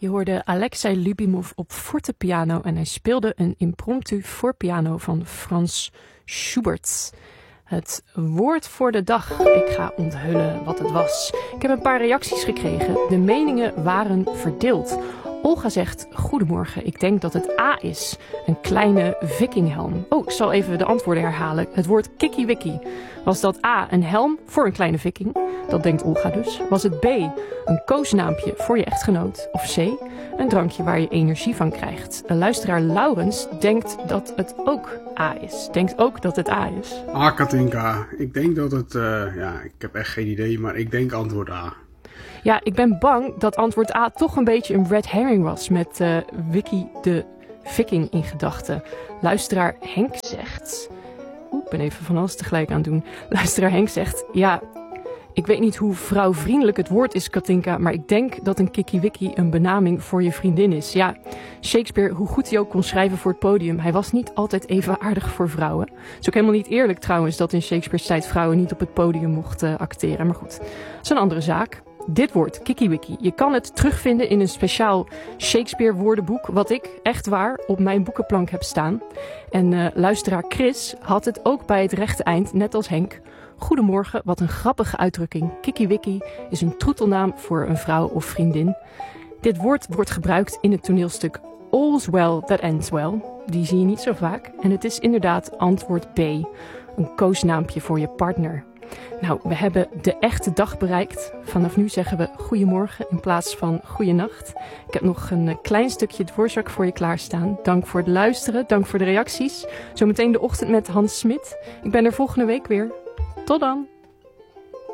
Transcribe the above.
Je hoorde Alexei Lyubimov op fortepiano en hij speelde een impromptu voor piano van Franz Schubert. Het woord voor de dag. Ik ga onthullen wat het was. Ik heb een paar reacties gekregen. De meningen waren verdeeld. Olga zegt, goedemorgen, ik denk dat het A is. Een kleine vikinghelm. Oh, ik zal even de antwoorden herhalen. Het woord kikkiwikkie. Was dat A, een helm voor een kleine viking? Dat denkt Olga dus. Was het B, een koosnaampje voor je echtgenoot? Of C, een drankje waar je energie van krijgt? Een luisteraar Laurens denkt dat het ook A is. Denkt ook dat het A is. Katinka, ik denk dat het... ik heb echt geen idee, maar ik denk antwoord A. Ja, ik ben bang dat antwoord A toch een beetje een red herring was met Wiki de Viking in gedachten. Luisteraar Henk zegt... ik ben even van alles tegelijk aan het doen. Luisteraar Henk zegt... Ja, ik weet niet hoe vrouwvriendelijk het woord is, Katinka, maar ik denk dat een kikkiwikkie een benaming voor je vriendin is. Ja, Shakespeare, hoe goed hij ook kon schrijven voor het podium, hij was niet altijd even aardig voor vrouwen. Het is ook helemaal niet eerlijk trouwens dat in Shakespeare's tijd vrouwen niet op het podium mochten acteren. Maar goed, dat is een andere zaak. Dit woord, kikkiwikkie, je kan het terugvinden in een speciaal Shakespeare woordenboek, wat ik, echt waar, op mijn boekenplank heb staan. En luisteraar Chris had het ook bij het rechte eind, net als Henk. Goedemorgen, wat een grappige uitdrukking. Kikkiwikkie is een troetelnaam voor een vrouw of vriendin. Dit woord wordt gebruikt in het toneelstuk All's Well That Ends Well. Die zie je niet zo vaak. En het is inderdaad antwoord B, een koosnaampje voor je partner. Nou, we hebben de echte dag bereikt. Vanaf nu zeggen we goedemorgen in plaats van goeienacht. Ik heb nog een klein stukje dworzak voor je klaarstaan. Dank voor het luisteren, dank voor de reacties. Zometeen de ochtend met Hans Smit. Ik ben er volgende week weer. Tot dan!